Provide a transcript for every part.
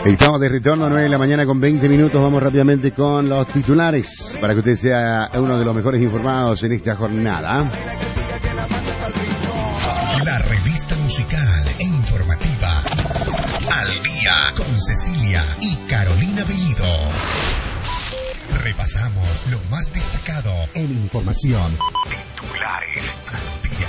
Estamos de retorno a 9 de la mañana con 20 minutos. Vamos rápidamente con los titulares para que usted sea uno de los mejores informados en esta jornada. La revista musical e informativa Al Día con Cecilia y Carolina Bellido. Repasamos lo más destacado en información. Titulares al día.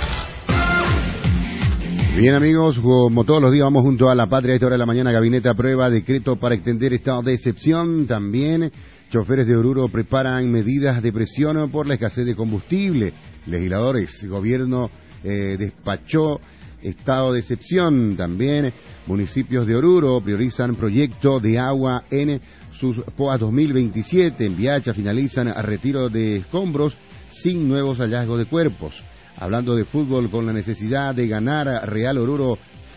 Bien, amigos, como todos los días vamos junto a La Patria. A esta hora de la mañana, Gabinete aprueba decreto para extender estado de excepción. También choferes de Oruro preparan medidas de presión por la escasez de combustible. Legisladores, gobierno despachó estado de excepción. También municipios de Oruro priorizan proyecto de agua en sus POA 2027. En Viacha finalizan a retiro de escombros sin nuevos hallazgos de cuerpos. Hablando de fútbol, con la necesidad de ganar a Real Oruro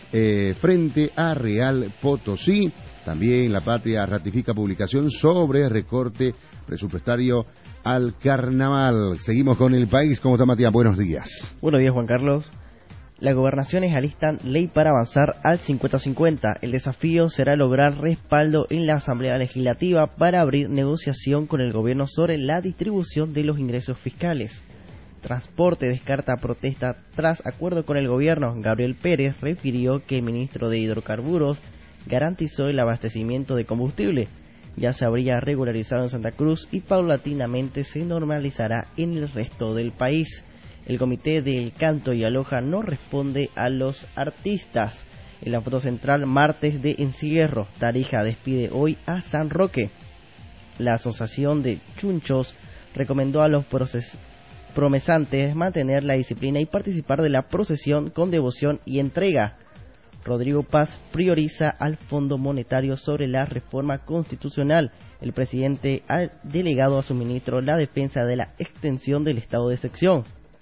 frente a Real Potosí. También La Patria ratifica publicación sobre recorte presupuestario al carnaval. Seguimos con El País. ¿Cómo está, Matías? Buenos días. Buenos días, Juan Carlos. Las gobernaciones alistan ley para avanzar al 50-50. El desafío será lograr respaldo en la Asamblea Legislativa para abrir negociación con el gobierno sobre la distribución de los ingresos fiscales. Transporte descarta protesta tras acuerdo con el gobierno. Gabriel Pérez refirió que el ministro de Hidrocarburos garantizó el abastecimiento de combustible. Ya se habría regularizado en Santa Cruz y paulatinamente se normalizará en el resto del país. El Comité del Canto y Aloja no responde a los artistas. En la foto central, martes de encierro. Tarija despide hoy a San Roque. La Asociación de Chunchos recomendó a los promesantes mantener la disciplina y participar de la procesión con devoción y entrega. Rodrigo Paz prioriza al Fondo Monetario sobre la reforma constitucional. El presidente ha delegado a su ministro la defensa de la extensión del estado de excepción.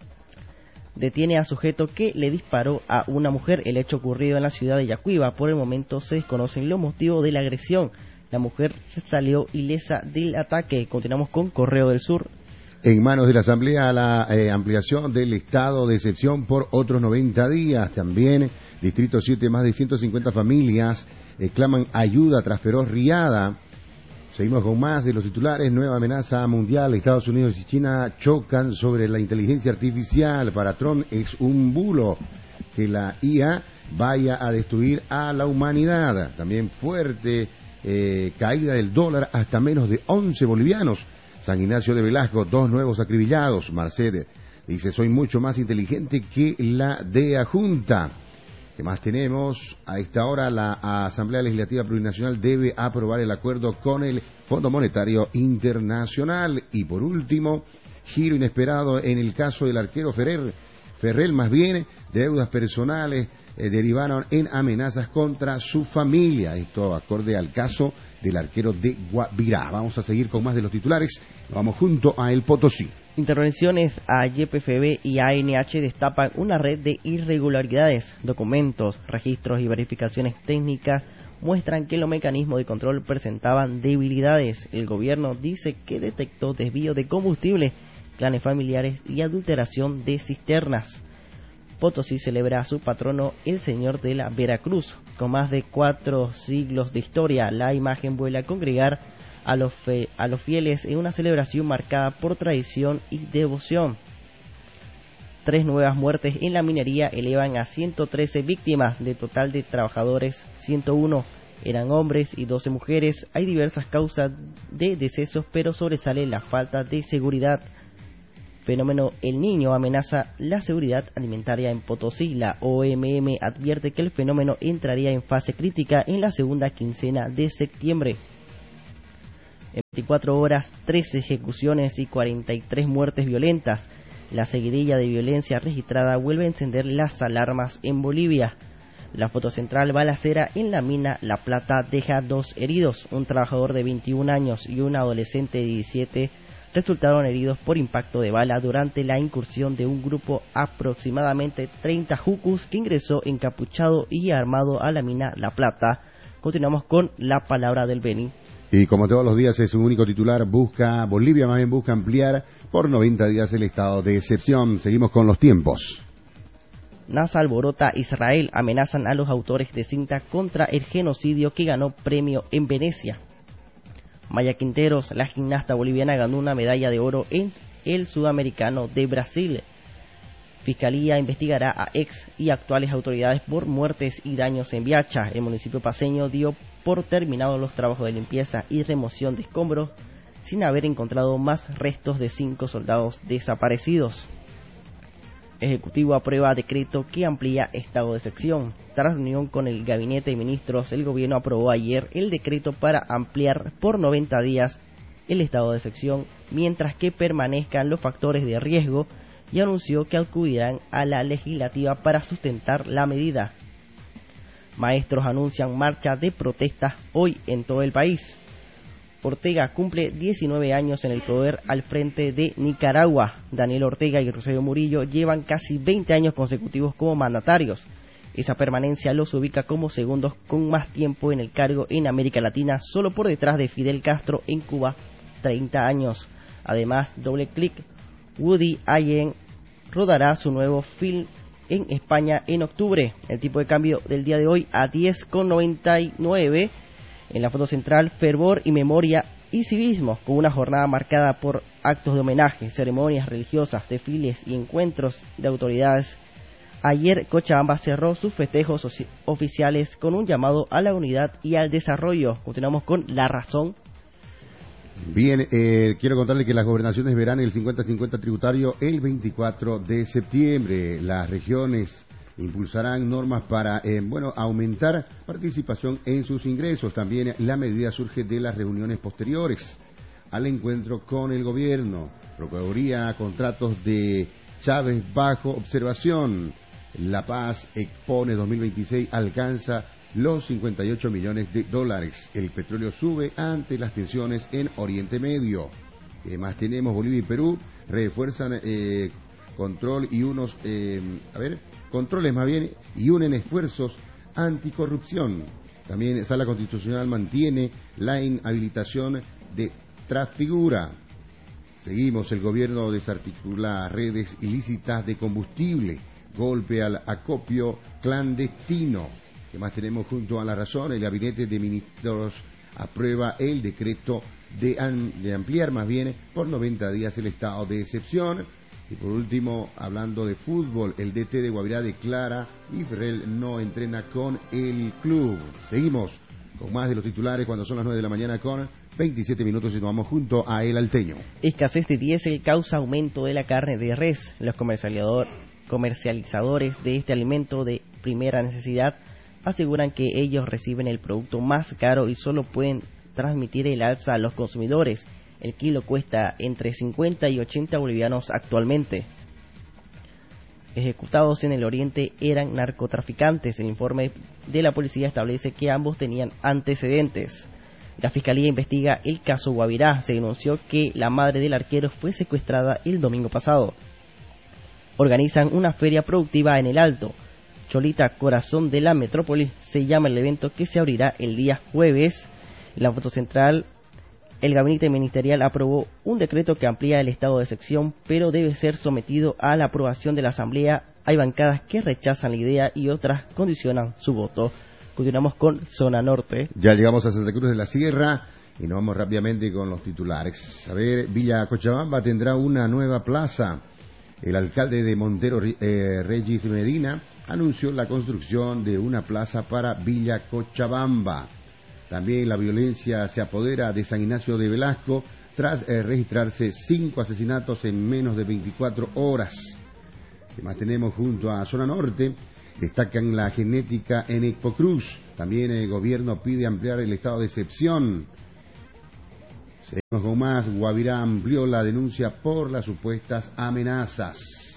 Detiene a sujeto que le disparó a una mujer. El hecho ocurrido en la ciudad de Yacuiba. Por el momento se desconocen los motivos de la agresión. La mujer salió ilesa del ataque. Continuamos con Correo del Sur. En manos de la Asamblea la ampliación del estado de excepción por otros 90 días. También Distrito 7, más de 150 familias claman ayuda tras feroz riada. Seguimos con más de los titulares. Nueva amenaza mundial. Estados Unidos y China chocan sobre la inteligencia artificial. Para Trump es un bulo que la IA vaya a destruir a la humanidad. También fuerte caída del dólar hasta menos de 11 bolivianos. San Ignacio de Velasco, 2 nuevos acribillados. Mercedes dice, soy mucho más inteligente que la DEA Junta. ¿Qué más tenemos? A esta hora la Asamblea Legislativa Plurinacional debe aprobar el acuerdo con el Fondo Monetario Internacional. Y por último, giro inesperado en el caso del arquero Ferrell, más bien, deudas personales derivaron en amenazas contra su familia. Esto acorde al caso del arquero de Guavirá. Vamos a seguir con más de los titulares. Vamos junto a El Potosí. Intervenciones a YPFB y ANH destapan una red de irregularidades. Documentos, registros y verificaciones técnicas muestran que los mecanismos de control presentaban debilidades. El gobierno dice que detectó desvío de combustible, clanes familiares y adulteración de cisternas. Potosí celebra a su patrono, el Señor de la Veracruz. Con más de 4 siglos de historia, la imagen vuelve a congregar a los fieles en una celebración marcada por tradición y devoción. 3 nuevas muertes en la minería elevan a 113 víctimas. De total de trabajadores, 101 eran hombres y 12 mujeres. Hay diversas causas de decesos, pero sobresale la falta de seguridad. Fenómeno El Niño amenaza la seguridad alimentaria en Potosí. La OMM advierte que el fenómeno entraría en fase crítica en la segunda quincena de septiembre. En 24 horas, 13 ejecuciones y 43 muertes violentas. La seguidilla de violencia registrada vuelve a encender las alarmas en Bolivia. La fotocentral balacera en la mina La Plata deja 2 heridos. Un trabajador de 21 años y un adolescente de 17 resultaron heridos por impacto de bala durante la incursión de un grupo aproximadamente 30 jucus que ingresó encapuchado y armado a la mina La Plata. Continuamos con la palabra del Beni. Y como todos los días es un único titular, Bolivia más bien busca ampliar por 90 días el estado de excepción. Seguimos con los tiempos. NASA alborota Israel, amenazan a los autores de cinta contra el genocidio que ganó premio en Venecia. Maya Quinteros, la gimnasta boliviana, ganó una medalla de oro en el Sudamericano de Brasil. Fiscalía investigará a ex y actuales autoridades por muertes y daños en Viacha. El municipio paceño dio por terminados los trabajos de limpieza y remoción de escombros sin haber encontrado más restos de 5 soldados desaparecidos. Ejecutivo aprueba decreto que amplía estado de excepción. Tras reunión con el Gabinete de Ministros, el gobierno aprobó ayer el decreto para ampliar por 90 días el estado de excepción, mientras que permanezcan los factores de riesgo, y anunció que acudirán a la legislativa para sustentar la medida. Maestros anuncian marcha de protesta hoy en todo el país. Ortega cumple 19 años en el poder al frente de Nicaragua. Daniel Ortega y Rosario Murillo llevan casi 20 años consecutivos como mandatarios. Esa permanencia los ubica como segundos con más tiempo en el cargo en América Latina, solo por detrás de Fidel Castro en Cuba, 30 años. Además, Doble Click, Woody Allen rodará su nuevo film en España en octubre. El tipo de cambio del día de hoy a 10,99. En la foto central, fervor y memoria y civismo, con una jornada marcada por actos de homenaje, ceremonias religiosas, desfiles y encuentros de autoridades. Ayer Cochabamba cerró sus festejos oficiales con un llamado a la unidad y al desarrollo. Continuamos con La Razón. Bien, quiero contarle que las gobernaciones verán el 50-50 tributario el 24 de septiembre. Las regiones impulsarán normas para aumentar participación en sus ingresos. También la medida surge de las reuniones posteriores al encuentro con el gobierno. Procuraduría, contratos de Chávez bajo observación. La Paz Expone 2026 alcanza los 58 millones de dólares. El petróleo sube ante las tensiones en Oriente Medio. Más tenemos, Bolivia y Perú refuerzan control y controles y unen esfuerzos anticorrupción. También Sala Constitucional mantiene la inhabilitación de Trasfigura. Seguimos, el gobierno desarticula redes ilícitas de combustible, golpe al acopio clandestino. ¿Qué más tenemos junto a La Razón? El Gabinete de Ministros aprueba el decreto de ampliar por 90 días el estado de excepción. Y por último, hablando de fútbol, el DT de Guavirá declara y Ferrell no entrena con el club. Seguimos con más de los titulares cuando son las 9 de la mañana con 27 minutos y nos vamos junto a El Alteño. Escasez de diésel causa aumento de la carne de res. Los comercializadores de este alimento de primera necesidad aseguran que ellos reciben el producto más caro y solo pueden transmitir el alza a los consumidores. El kilo cuesta entre 50 y 80 bolivianos actualmente. Ejecutados en el oriente eran narcotraficantes. El informe de la policía establece que ambos tenían antecedentes. La fiscalía investiga el caso Guavirá. Se denunció que la madre del arquero fue secuestrada el domingo pasado. Organizan una feria productiva en el Alto. Cholita, corazón de la metrópoli, se llama el evento que se abrirá el día jueves. En la foto central, el gabinete ministerial aprobó un decreto que amplía el estado de excepción, pero debe ser sometido a la aprobación de la Asamblea. Hay bancadas que rechazan la idea y otras condicionan su voto. Continuamos con Zona Norte. Ya llegamos a Santa Cruz de la Sierra y nos vamos rápidamente con los titulares. A ver, Villa Cochabamba tendrá una nueva plaza. El alcalde de Montero, Regis Medina, anunció la construcción de una plaza para Villa Cochabamba. También la violencia se apodera de San Ignacio de Velasco tras registrarse 5 asesinatos en menos de 24 horas. ¿Qué más tenemos junto a Zona Norte? Destacan la genética en Ecpocruz. También el gobierno pide ampliar el estado de excepción. Seguimos con más. Guavirá amplió la denuncia por las supuestas amenazas.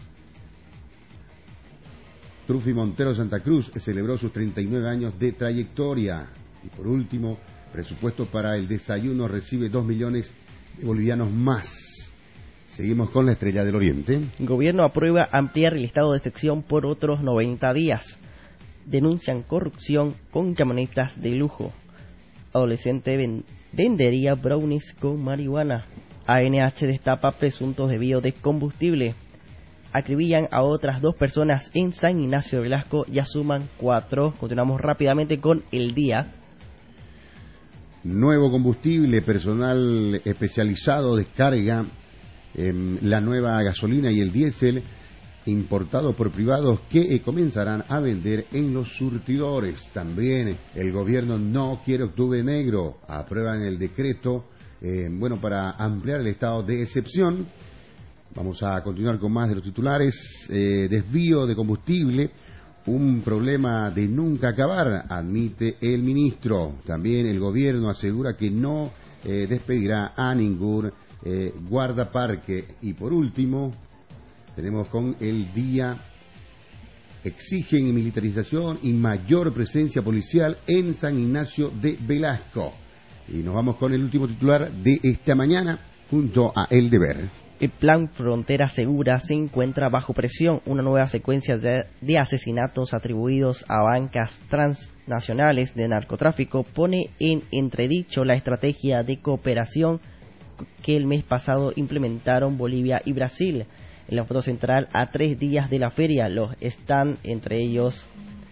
Trufi Montero Santa Cruz celebró sus 39 años de trayectoria. Y por último, presupuesto para el desayuno recibe 2 millones de bolivianos más. Seguimos con la Estrella del Oriente. El gobierno aprueba ampliar el estado de excepción por otros 90 días. Denuncian corrupción con camionetas de lujo. Adolescente vendería brownies con marihuana. ANH destapa presuntos desvíos de combustible. acribillan a otras 2 personas en San Ignacio de Velasco, ya suman 4. Continuamos rápidamente con el día. Nuevo combustible, personal especializado descarga la nueva gasolina y el diésel importados por privados que comenzarán a vender en los surtidores. También el gobierno no quiere octubre negro, aprueban el decreto para ampliar el estado de excepción. Vamos a continuar con más de los titulares. Desvío de combustible, un problema de nunca acabar, admite el ministro. También el gobierno asegura que no despedirá a ningún guardaparque. Y por último, tenemos con el día: exigen militarización y mayor presencia policial en San Ignacio de Velasco. Y nos vamos con el último titular de esta mañana junto a El Deber. El plan Frontera Segura se encuentra bajo presión. Una nueva secuencia de asesinatos atribuidos a bancas transnacionales de narcotráfico pone en entredicho la estrategia de cooperación que el mes pasado implementaron Bolivia y Brasil. En la foto central, a 3 días de la feria, los están entre ellos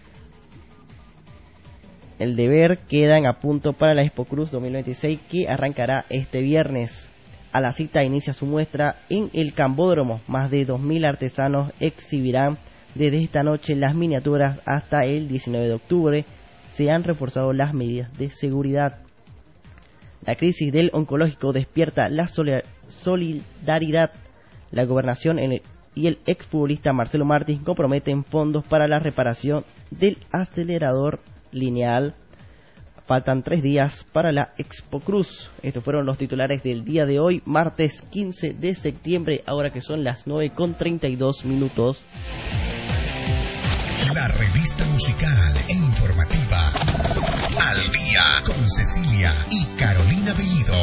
El Deber, quedan a punto para la Expo Cruz 2026 que arrancará este viernes. A la cita inicia su muestra en el Cambódromo. Más de 2.000 artesanos exhibirán desde esta noche las miniaturas hasta el 19 de octubre. Se han reforzado las medidas de seguridad. La crisis del oncológico despierta la solidaridad. La gobernación y el exfutbolista Marcelo Martins comprometen fondos para la reparación del acelerador lineal. Faltan 3 días para la Expo Cruz. Estos fueron los titulares del día de hoy, martes 15 de septiembre, ahora que son las 9:32. La revista musical e informativa Al Día con Cecilia y Carolina Bellido.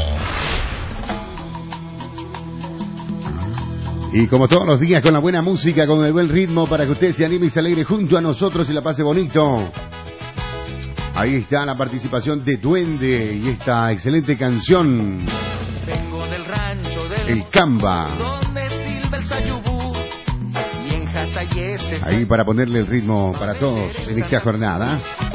Y como todos los días, con la buena música, con el buen ritmo, para que usted se anime y se alegre junto a nosotros y la pase bonito. Ahí está la participación de Duende y esta excelente canción, Vengo del rancho del El Camba. donde silba el sayubú, y en Hasayese. Ahí para ponerle el ritmo para todos en esta jornada.